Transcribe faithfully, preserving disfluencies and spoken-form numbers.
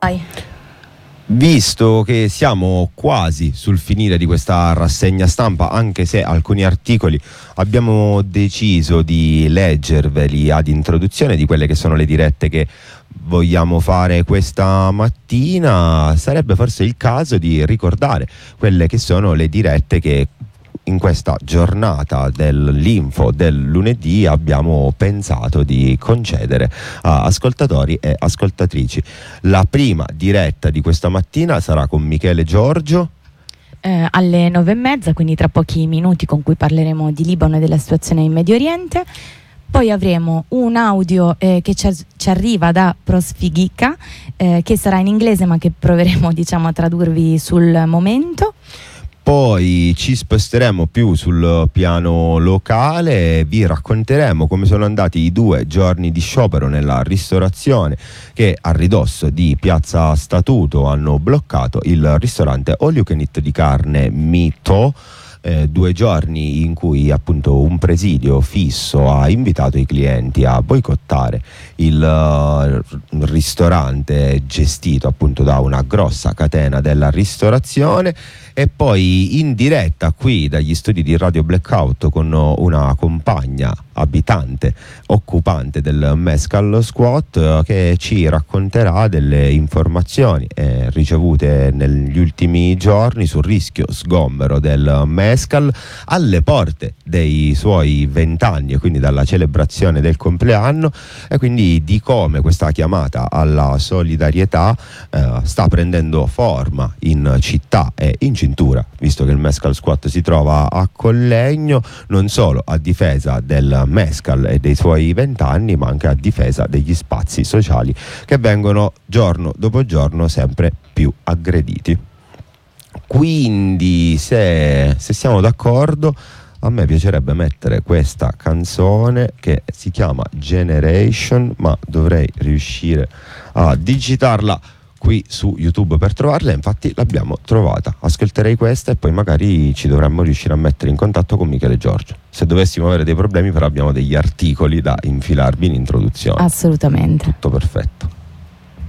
Vai. Visto che siamo quasi sul finire di questa rassegna stampa, anche se alcuni articoli abbiamo deciso di leggerveli ad introduzione di quelle che sono le dirette che vogliamo fare questa mattina, sarebbe forse il caso di ricordare quelle che sono le dirette che in questa giornata dell'info del lunedì abbiamo pensato di concedere a ascoltatori e ascoltatrici. La prima diretta di questa mattina sarà con Michele Giorgio eh, alle nove e mezza, quindi tra pochi minuti, con cui parleremo di Libano e della situazione in Medio Oriente. Poi avremo un audio eh, che ci, ci arriva da Prosfighica, eh, che sarà in inglese ma che proveremo, diciamo, a tradurvi sul momento. Poi ci sposteremo più sul piano locale e vi racconteremo come sono andati i due giorni di sciopero nella ristorazione che a ridosso di Piazza Statuto hanno bloccato il ristorante All You Can Eat di carne Mito. Eh, due giorni in cui appunto un presidio fisso ha invitato i clienti a boicottare il uh, ristorante gestito appunto da una grossa catena della ristorazione. E poi in diretta qui dagli studi di Radio Blackout con una compagna abitante, occupante del Mescal Squat, che ci racconterà delle informazioni eh, ricevute negli ultimi giorni sul rischio sgombero del Mescal alle porte dei suoi vent'anni e quindi dalla celebrazione del compleanno, e quindi di come questa chiamata alla solidarietà eh, sta prendendo forma in città e in cintura, visto che il Mescal Squat si trova a Collegno, non solo a difesa del Mescal e dei suoi vent'anni, ma anche a difesa degli spazi sociali che vengono giorno dopo giorno sempre più aggrediti. Quindi se, se siamo d'accordo, a me piacerebbe mettere questa canzone che si chiama Generation, ma dovrei riuscire a digitarla qui su YouTube per trovarla. Infatti l'abbiamo trovata. Ascolterei questa e poi magari ci dovremmo riuscire a mettere in contatto con Michele Giorgio. Se dovessimo avere dei problemi, però abbiamo degli articoli da infilarvi in introduzione. Assolutamente. Tutto perfetto.